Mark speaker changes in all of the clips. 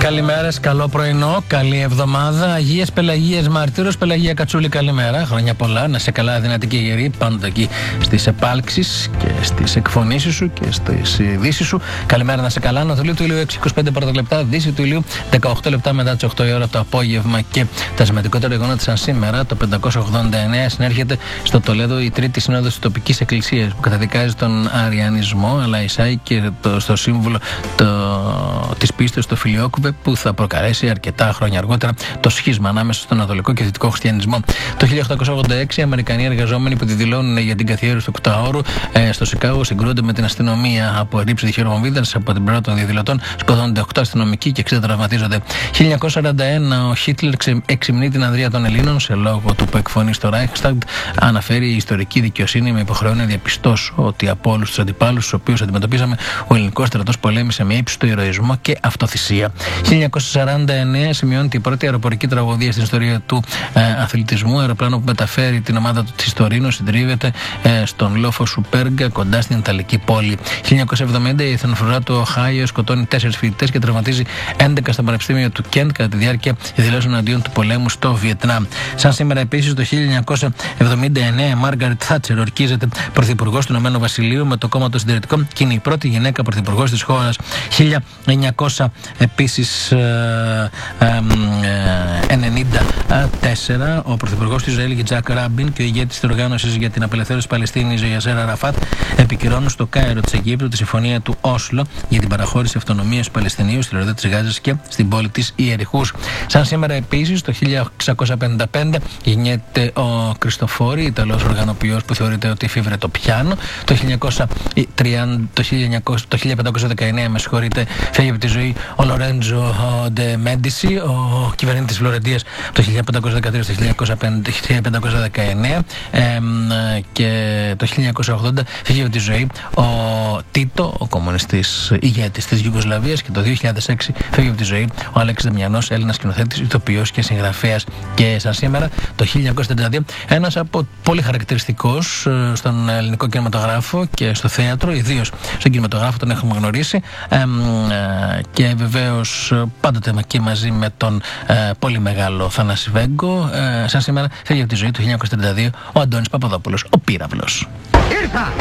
Speaker 1: Καλημέρες, καλό πρωινό, καλή εβδομάδα. Αγίες Πελαγίες Μαρτύρος, Πελαγία Κατσούλη, καλημέρα. Χρόνια πολλά, να σε καλά, δυνατή και γερή, πάντοτε εκεί στις επάλξεις και στις εκφωνήσεις σου και στις ειδήσεις σου. Καλημέρα, να σε καλά. Ανατολή του ηλίου 6:25 πρώτα λεπτά, δύση του ηλίου 18 λεπτά μετά τις 8 η ώρα το απόγευμα. Και τα σημαντικότερα γεγονότα σαν σήμερα, το 589 συνέρχεται στο Τολέδο η Τρίτη Σύνοδος της Τοπικής Εκκλησίας που καταδικάζει τον αριανισμό, αλλά εισάγει και στο σύμβολο της πίστης, το Φιλιόκουβε, που θα προκαλέσει αρκετά χρόνια αργότερα το σχίσμα ανάμεσα στον Ανατολικό και Δυτικό Χριστιανισμό. Το 1886 οι Αμερικανοί εργαζόμενοι που διδηλώνουν για την καθιέρωση του Οκταώρου στο Σικάγο συγκρούονται με την αστυνομία από ρήψη διχειροβομβίδας από την πλευρά των διαδηλωτών. Σκοτώνονται 8 αστυνομικοί και 60 τραυματίζονται. 1941 ο Χίτλερ εξυμνεί την ανδρεία των Ελλήνων σε λόγο του που εκφωνεί στο Reichstag. Αναφέρει η ιστορική δικαιοσύνη με υποχρεώνει να διαπιστώσω ότι από όλους τους αντιπάλους τους οποίους αντιμετωπίσαμε, ο ελληνικός στρατός πολέμησε με ύψιστο ηρωισμό και αυτοθυσία. 1949 σημειώνεται η πρώτη αεροπορική τραγωδία στην ιστορία του αθλητισμού. Αεροπλάνο που μεταφέρει την ομάδα του της Τωρίνο συντρίβεται στον λόφο Σουπέργκα κοντά στην Ιταλική πόλη. 1970 η εθνοφρουρά του Οχάιο σκοτώνει 4 φοιτητές και τραυματίζει 11 στο Πανεπιστήμιο του Κέντ κατά τη διάρκεια δηλώσεων εναντίον του πολέμου στο Βιετνάμ. Σαν σήμερα επίσης το 1979 η Μάργαρετ Θάτσερ ορκίζεται πρωθυπουργός του Ηνωμένου Βασιλείου με το κόμμα των Συντηρητικών και είναι η πρώτη γυναίκα πρωθυπουργός της χώρας. 1900 επίσης 94 ο πρωθυπουργός του Ισραήλ Γιτσάκ Ράμπιν και ο ηγέτης της οργάνωσης για την απελευθέρωση της Παλαιστίνης Γιασέρ Αραφάτ επικυρώνουν στο Κάιρο της Αιγύπτου τη συμφωνία του Όσλο για την παραχώρηση αυτονομίας του Παλαιστινίου στη λωρίδα της Γάζας και στην πόλη της Ιεριχούς. Σαν σήμερα επίσης το 1655 γεννιέται ο Κριστοφόρη, Ιταλός οργανοποιός που θεωρείται ότι εφήβρε το πιάνο. Το 1519 με συγχωρείτε, φεύγει από τη ζωή ο Λορέντζο Ντε Μέντιση, ο κυβερνήτης της Φλωρεντίας το 1513 στο 1519 και το 1980 φύγει από τη ζωή ο Τίτο, ο κομμουνιστής ηγέτης της Ιουγκοσλαβίας και το 2006 φύγει από τη ζωή ο Αλέξης Δαμιανός, Έλληνας σκηνοθέτης, ηθοποιός και συγγραφέας. Και σαν σήμερα το 1932 ένας από πολύ χαρακτηριστικός στον ελληνικό κινηματογράφο και στο θέατρο, ιδίως στον κινηματογράφο τον έχουμε γνωρίσει και βεβαίως πάντοτε και μαζί με τον πολύ μεγάλο Θανάση Βέγκο. Σαν σήμερα φεύγει από τη ζωή το 1932 ο Αντώνης Παπαδόπουλος, ο Πύραυλος.
Speaker 2: Ήρθα!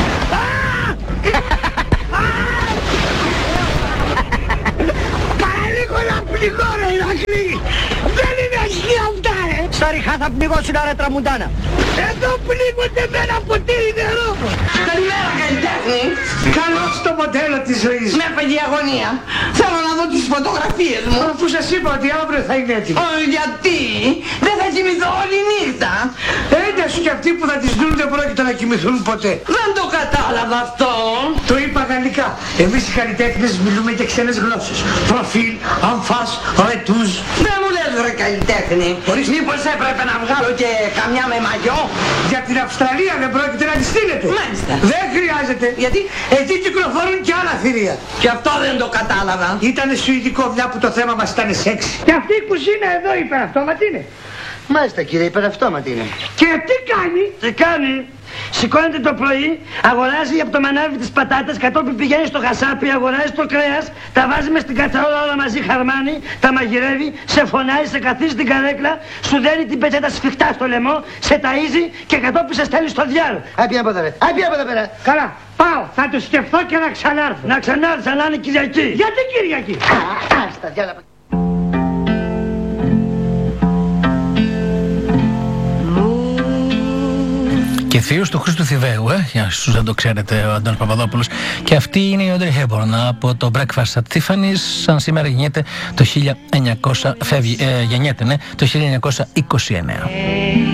Speaker 2: Παραλίγο να πνιγώ ρε Ηρακλή! Δεν είναι αρχαία αυτά ρε! Στα ριχά θα πνιγώσουν ρε Τραμουντάνα! Εδώ πνίγονται με ένα ποτήρι νερό!
Speaker 3: Καλημέρα καλλιτέχνη!
Speaker 2: Καλώς το μοντέλο της ζωής!
Speaker 3: Με έφαγε η αγωνία! Θέλω να δω τις φωτογραφίες μου!
Speaker 2: Αφού σας είπα ότι αύριο θα είναι έτοιμο!
Speaker 3: Γιατί! Δεν θα κοιμηθώ όλη νύχτα!
Speaker 2: Έντες και αυτοί που θα τις δουν δεν πρόκειται να κοιμηθούν ποτέ!
Speaker 3: Δεν το κατάλαβα αυτό!
Speaker 2: Το είπα γαλλικά. Εμείς οι καλλιτέχνες μιλούμε και ξένες γλώσσες. Προφίλ, αμφάς, ρετούζ.
Speaker 3: Δεν μου λες ρε καλλιτέχνη! Μήπως έπρεπε να βγάλω και καμιά με μαγιό?
Speaker 2: Για την Αυστραλία δεν πρόκειται να τη στείλετε.
Speaker 3: Μάλιστα.
Speaker 2: Δεν χρειάζεται.
Speaker 3: Γιατί?
Speaker 2: Εκεί κυκλοφορούν και άλλα θηρία.
Speaker 3: Και αυτό δεν το κατάλαβα.
Speaker 2: Ήτανε σουηδικό μια που το θέμα μας ήταν σεξ. Και αυτή η κουζίνα εδώ υπεραυτόματη είναι.
Speaker 4: Μάλιστα κύριε, υπεραυτόματη είναι.
Speaker 2: Και τι κάνει?
Speaker 4: Τι κάνει? Σηκώνεται το πρωί, αγοράζει από το μανάβι τις πατάτες, κατόπιν πηγαίνει στο χασάπι, αγοράζει το κρέας, τα βάζει μες στην κατσαρόλα όλα μαζί χαρμάνι, τα μαγειρεύει, σε φωνάζει, σε καθίζει την καρέκλα, σου δένει την πετσέτα σφιχτά στο λαιμό, σε ταΐζει και κατόπιν σε στέλνει στο διάλο.
Speaker 2: Άι πήγα από εδώ ρε, άι πήγα από εδώ πέρα. Καλά, πάω, θα το σκεφτώ και να ξανάρθω.
Speaker 4: Να ξανάρθεις, αλλά είναι Κυριακή.
Speaker 2: Γιατί Κυριακή?
Speaker 4: Άστα, διάλα.
Speaker 1: Και θείος του Χρήστου Θηβαίου, για όσους δεν το ξέρετε, ο Αντώνης Παπαδόπουλος. Και αυτή είναι η Audrey Hepburn από το Breakfast at Tiffany's. Σαν σήμερα γεννιέται το 1929.